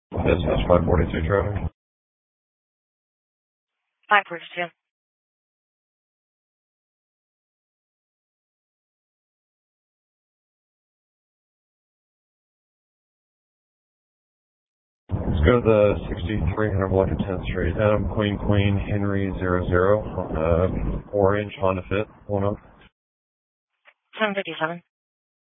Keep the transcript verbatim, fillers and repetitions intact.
Business five forty-two traffic. five forty-two. Let's go to the sixty-three hundred block of tenth Street. Adam Queen Queen Henry zero zero. Uh, orange Honda Fit. One up. seven fifty-seven.